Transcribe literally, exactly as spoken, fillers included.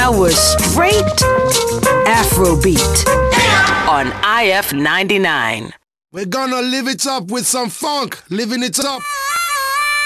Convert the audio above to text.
hours straight Afrobeat on I F ninety-nine. We're gonna live it up with some funk, living it up.